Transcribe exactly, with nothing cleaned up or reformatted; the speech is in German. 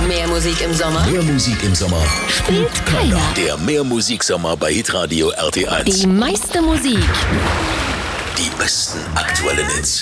Mehr Musik im Sommer. Mehr Musik im Sommer Spielt keiner. Der Mehr Musiksommer bei Hitradio R T eins. Die meiste Musik. Die besten aktuellen Hits.